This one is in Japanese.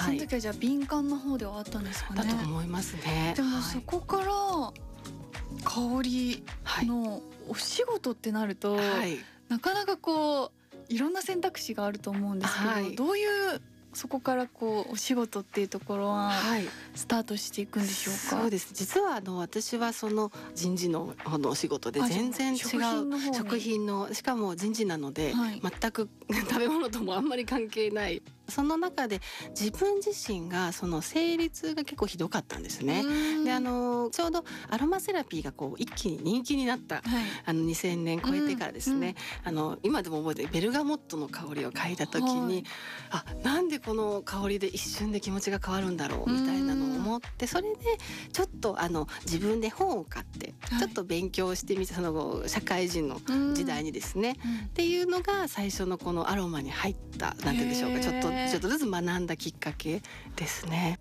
その時はじゃあ敏感な方ではあったんですかね。 だと思いますね。 でもそこから香りのお仕事ってなると、なかなかこういろんな選択肢があると思うんですけど、どういうそこからこうお仕事っていうところはスタートしていくんでしょうか。 そうです。実は私はその人事のお仕事で全然違う食品の、しかも人事なので、全く食べ物ともあんまり関係ない。その中で自分自身がその生理痛が結構ひどかったんですね。でちょうどアロマセラピーがこう一気に人気になった、2000年超えてからですね、今でも覚えてるベルガモットの香りを嗅いだ時に、なんでこの香りで一瞬で気持ちが変わるんだろうみたいなのを思って、それでちょっと自分で本を買ってちょっと勉強してみて、その後社会人の時代にですね、っていうのが最初のこのアロマに入った、なんて言うんでしょうか、ちょっとずつ学んだきっかけですね。